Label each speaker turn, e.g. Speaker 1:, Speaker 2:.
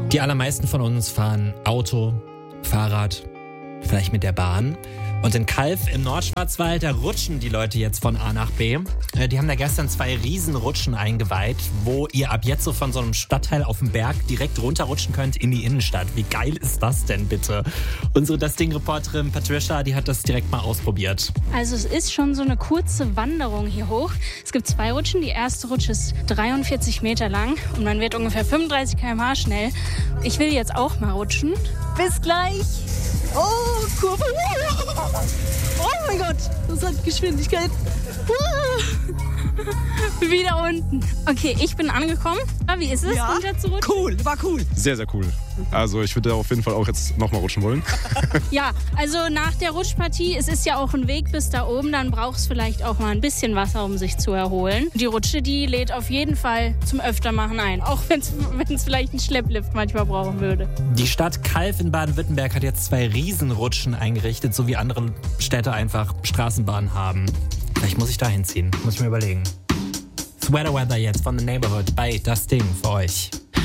Speaker 1: Die allermeisten von uns fahren Auto, Fahrrad, vielleicht mit der Bahn. Und in Calw im Nordschwarzwald, da rutschen die Leute jetzt von A nach B. Die haben da gestern 2 Riesenrutschen eingeweiht, wo ihr ab jetzt so von so einem Stadtteil auf dem Berg direkt runterrutschen könnt in die Innenstadt. Wie geil ist das denn bitte? Unsere Das Ding-Reporterin Patricia, die hat das direkt mal ausprobiert.
Speaker 2: Also es ist schon so eine kurze Wanderung hier hoch. Es gibt 2 Rutschen. Die erste Rutsche ist 43 Meter lang und man wird ungefähr 35 km/h schnell. Ich will jetzt auch mal rutschen. Bis gleich. Oh, Kurve. Oh mein Gott, das hat Geschwindigkeit. Wieder unten. Okay, ich bin angekommen. Wie ist es, runter zu rutschen?
Speaker 3: Cool, war cool.
Speaker 4: Sehr, sehr cool. Also ich würde auf jeden Fall auch jetzt nochmal rutschen wollen.
Speaker 2: Ja, also nach der Rutschpartie, es ist ja auch ein Weg bis da oben, dann braucht es vielleicht auch mal ein bisschen Wasser, um sich zu erholen. Die Rutsche, die lädt auf jeden Fall zum Öftermachen ein, auch wenn es vielleicht einen Schlepplift manchmal brauchen würde.
Speaker 1: Die Stadt Calw in Baden-Württemberg hat jetzt 2 Riesenrutschen eingerichtet, so wie andere Städte einfach Straßenbahnen haben. Vielleicht muss ich da hinziehen, muss ich mir überlegen. Sweater Weather jetzt von The Neighborhood bei Das Ding für euch.